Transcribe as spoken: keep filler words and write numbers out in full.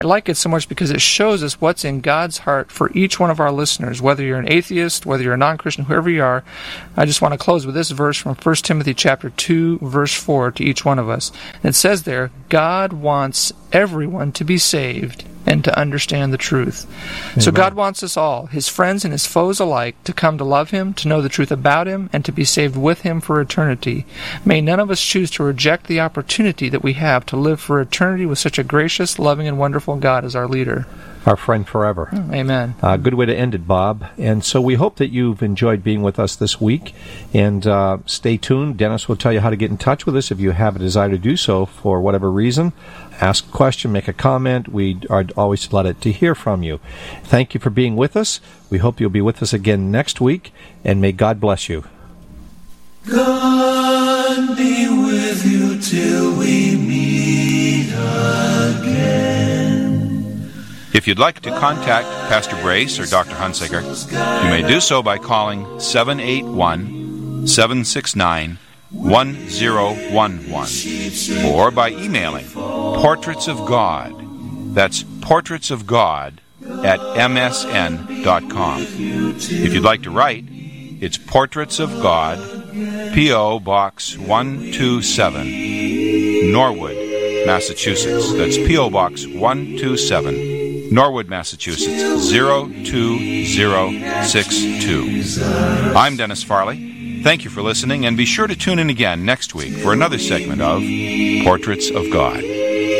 I like it so much because it shows us what's in God's heart for each one of our listeners, whether you're an atheist, whether you're a non-Christian, whoever you are. I just want to close with this verse from First Timothy chapter two, verse four, to each one of us. It says there, God wants everyone to be saved and to understand the truth. Amen. So God wants us all, His friends and His foes alike, to come to love Him, to know the truth about Him, and to be saved with Him for eternity. May none of us choose to reject the opportunity that we have to live for eternity with such a gracious, loving, and wonderful God as our leader. Our friend forever. Oh, amen. Uh, good way to end it, Bob. And so we hope that you've enjoyed being with us this week. And uh, stay tuned. Dennis will tell you how to get in touch with us if you have a desire to do so for whatever reason. Ask a question, make a comment. We are always delighted to hear from you. Thank you for being with us. We hope you'll be with us again next week. And may God bless you. God be with you till we meet again. If you'd like to contact Pastor Brace or Doctor Hunsaker, you may do so by calling seven eight one, seven six nine, one zero one one or by emailing Portraits of God. That's Portraits of God at m s n dot com. If you'd like to write, it's Portraits of God, P O. Box one two seven, Norwood, Massachusetts. That's P O. Box one two seven, Norwood, Massachusetts, zero two zero six two. I'm Dennis Farley. Thank you for listening, and be sure to tune in again next week for another segment of Portraits of God.